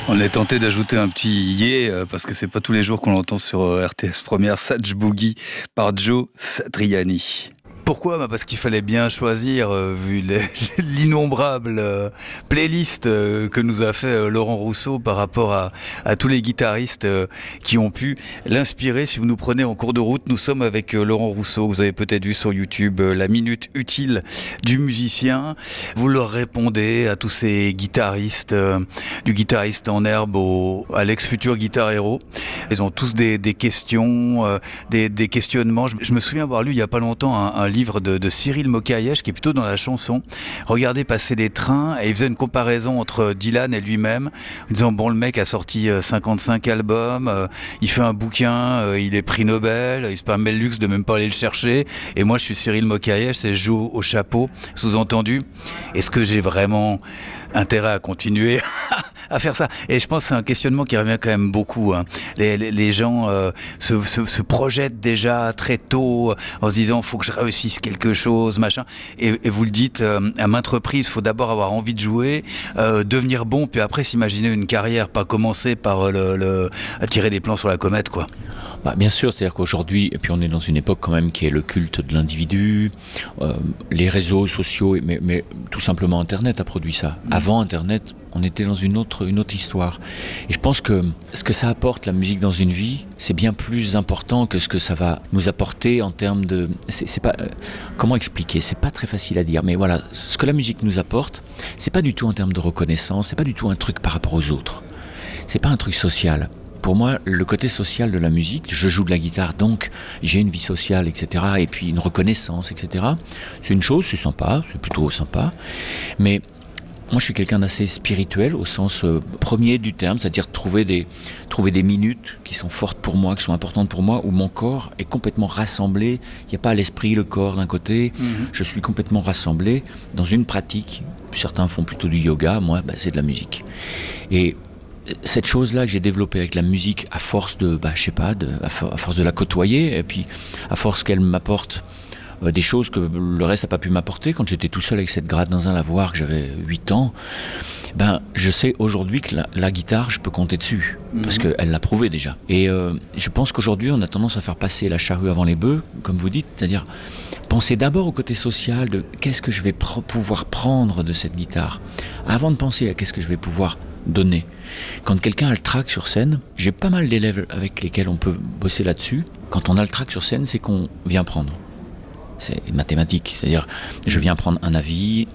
On est tenté d'ajouter un petit parce que c'est pas tous les jours qu'on l'entend sur RTS Première, Satch Boogie par Joe Satriani. Pourquoi ? Parce qu'il fallait bien choisir, vu l'innombrable playlist que nous a fait Laurent Rousseau par rapport à tous les guitaristes qui ont pu l'inspirer. Si vous nous prenez en cours de route, nous sommes avec Laurent Rousseau. Vous avez peut-être vu sur YouTube la minute utile du musicien. Vous leur répondez à tous ces guitaristes, du guitariste en herbe à l'ex-futur Guitar Hero. Ils ont tous des questions, des questionnements. Je me souviens avoir lu il y a pas longtemps un livre de Cyril Mokayesh qui est plutôt dans la chanson. Regardez passer des trains et il faisait une comparaison entre Dylan et lui-même en disant bon, le mec a sorti 55 albums, il fait un bouquin, il est prix Nobel, il se permet le luxe de même pas aller le chercher, et moi je suis Cyril Mokayesh, c'est je joue au chapeau. Sous-entendu, est-ce que j'ai vraiment intérêt à continuer à faire ça? Et je pense que c'est un questionnement qui revient quand même beaucoup, hein. Les gens se projettent déjà très tôt en se disant faut que je réussisse quelque chose, machin, et vous le dites à maintes reprises, faut d'abord avoir envie de jouer, devenir bon, puis après s'imaginer une carrière, pas commencer par tirer des plans sur la comète, quoi. Bah, bien sûr, c'est-à-dire qu'aujourd'hui, et puis on est dans une époque quand même qui est le culte de l'individu, les réseaux sociaux, mais tout simplement Internet a produit ça. Avant Internet, on était dans une autre histoire. Et je pense que ce que ça apporte, la musique dans une vie, c'est bien plus important que ce que ça va nous apporter en termes de... C'est pas, comment expliquer ? C'est pas très facile à dire, mais voilà, ce que la musique nous apporte, c'est pas du tout en termes de reconnaissance, c'est pas du tout un truc par rapport aux autres. C'est pas un truc social. Pour moi, le côté social de la musique, je joue de la guitare, donc j'ai une vie sociale, etc., et puis une reconnaissance, etc. C'est une chose, c'est sympa, c'est plutôt sympa, mais moi je suis quelqu'un d'assez spirituel au sens premier du terme, c'est-à-dire trouver des minutes qui sont fortes pour moi, qui sont importantes pour moi, où mon corps est complètement rassemblé, il n'y a pas l'esprit, le corps d'un côté, je suis complètement rassemblé dans une pratique. Certains font plutôt du yoga, moi c'est de la musique. Et cette chose-là que j'ai développée avec la musique à force de, à force de la côtoyer, et puis à force qu'elle m'apporte des choses que le reste n'a pas pu m'apporter. Quand j'étais tout seul avec cette gratte dans un lavoir, que j'avais 8 ans, je sais aujourd'hui que la guitare, je peux compter dessus, parce qu'elle l'a prouvé déjà. Et je pense qu'aujourd'hui, on a tendance à faire passer la charrue avant les bœufs, comme vous dites, c'est-à-dire penser d'abord au côté social de qu'est-ce que je vais pouvoir prendre de cette guitare, avant de penser à qu'est-ce que je vais pouvoir donner. Quand quelqu'un a le trac sur scène, j'ai pas mal d'élèves avec lesquels on peut bosser là-dessus. Quand on a le trac sur scène, c'est qu'on vient prendre. C'est mathématique, c'est-à-dire je viens prendre un avis,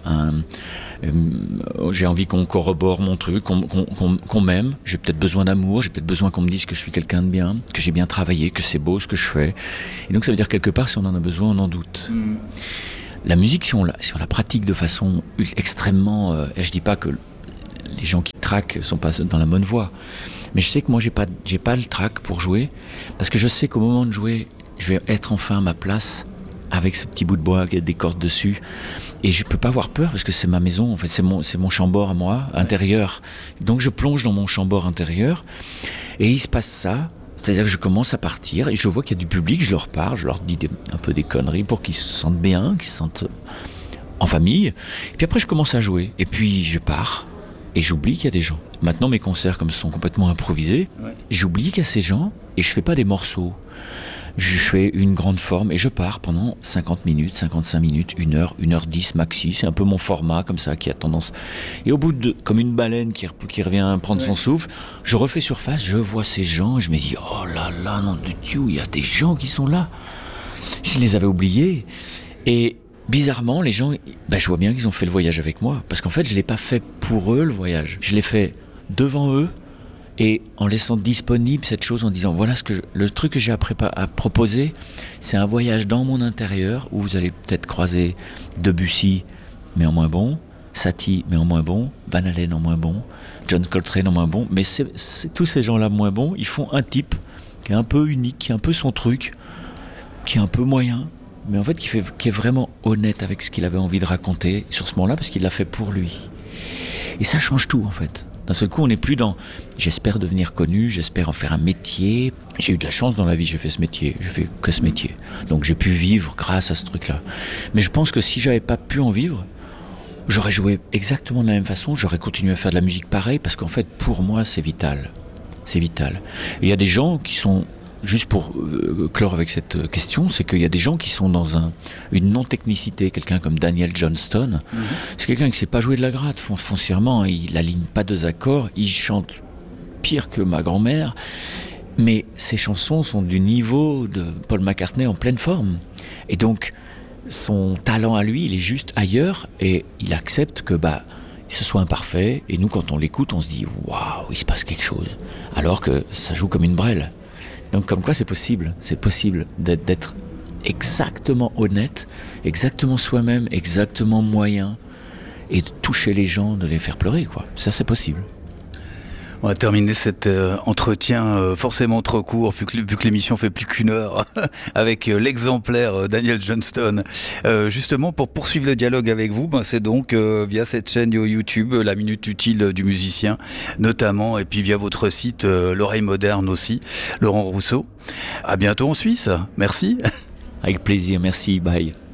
j'ai envie qu'on corrobore mon truc, qu'on m'aime, j'ai peut-être besoin d'amour, j'ai peut-être besoin qu'on me dise que je suis quelqu'un de bien, que j'ai bien travaillé, que c'est beau ce que je fais. Et donc ça veut dire quelque part, si on en a besoin, on en doute. La musique, si on la pratique de façon extrêmement... et je dis pas que les gens qui traquent sont pas dans la bonne voie, mais je sais que moi j'ai pas le trac pour jouer, parce que je sais qu'au moment de jouer, je vais être enfin à ma place avec ce petit bout de bois avec des cordes dessus, et je peux pas avoir peur parce que c'est ma maison, en fait c'est mon chambord à moi intérieur, donc je plonge dans mon chambord intérieur et il se passe ça, c'est-à-dire que je commence à partir et je vois qu'il y a du public, je leur parle, je leur dis un peu des conneries pour qu'ils se sentent bien, qu'ils se sentent en famille, et puis après je commence à jouer et puis je pars et j'oublie qu'il y a des gens. Maintenant mes concerts comme sont complètement improvisés, j'oublie qu'il y a ces gens et je fais pas des morceaux. Je fais une grande forme et je pars pendant 50 minutes, 55 minutes, 1 heure, 1h10 maxi. C'est un peu mon format comme ça qui a tendance... Et au bout de... Comme une baleine qui revient prendre son souffle, je refais surface, je vois ces gens et je me dis « Oh là là, nom de Dieu, il y a des gens qui sont là !» Je les avais oubliés. Et bizarrement, les gens, je vois bien qu'ils ont fait le voyage avec moi. Parce qu'en fait, je ne l'ai pas fait pour eux, le voyage. Je l'ai fait devant eux. Et en laissant disponible cette chose, en disant voilà le truc que j'ai à proposer, c'est un voyage dans mon intérieur où vous allez peut-être croiser Debussy, mais en moins bon, Satie, mais en moins bon, Van Halen en moins bon, John Coltrane en moins bon, mais c'est tous ces gens-là moins bons, ils font un type qui est un peu unique, qui est un peu son truc, qui est un peu moyen, mais en fait qui est vraiment honnête avec ce qu'il avait envie de raconter sur ce moment-là, parce qu'il l'a fait pour lui. Et ça change tout en fait. D'un seul coup, on n'est plus dans « j'espère devenir connu, j'espère en faire un métier ». J'ai eu de la chance dans la vie, j'ai fait ce métier, j'ai fait que ce métier. Donc j'ai pu vivre grâce à ce truc-là. Mais je pense que si j'avais pas pu en vivre, j'aurais joué exactement de la même façon, j'aurais continué à faire de la musique pareil, parce qu'en fait, pour moi, c'est vital. C'est vital. Et il y a des gens qui sont, juste pour clore avec cette question, c'est qu'il y a des gens qui sont dans une non-technicité. Quelqu'un comme Daniel Johnston, c'est quelqu'un qui ne sait pas jouer de la gratte, foncièrement, il n'aligne pas deux accords, il chante pire que ma grand-mère, mais ses chansons sont du niveau de Paul McCartney en pleine forme. Et donc, son talent à lui, il est juste ailleurs, et il accepte que ce soit imparfait, et nous, quand on l'écoute, on se dit « Waouh, il se passe quelque chose », alors que ça joue comme une brêle. Donc comme quoi c'est possible d'être exactement honnête, exactement soi-même, exactement moyen, et de toucher les gens, de les faire pleurer, quoi. Ça, c'est possible. On va terminer cet entretien forcément trop court, vu que l'émission fait plus qu'1 heure, avec l'exemplaire Daniel Johnston. Justement, pour poursuivre le dialogue avec vous, c'est donc via cette chaîne YouTube, La Minute Utile du Musicien, notamment, et puis via votre site L'Oreille Moderne aussi, Laurent Rousseau. À bientôt en Suisse. Merci. Avec plaisir, merci, bye.